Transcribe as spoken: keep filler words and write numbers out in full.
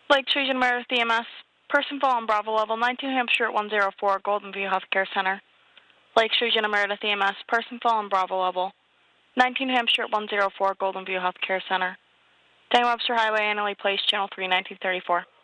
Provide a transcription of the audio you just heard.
Lake Region Meredith E M S. Person fall on Bravo level nineteen New Hampshire at one oh four, Golden View Healthcare Center. Lake Region Meredith E M S. Person fall on Bravo level nineteen New Hampshire at one oh four, Golden View Healthcare Center. Daniel Webster Highway, Annalee Place, Channel three, nineteen thirty-four.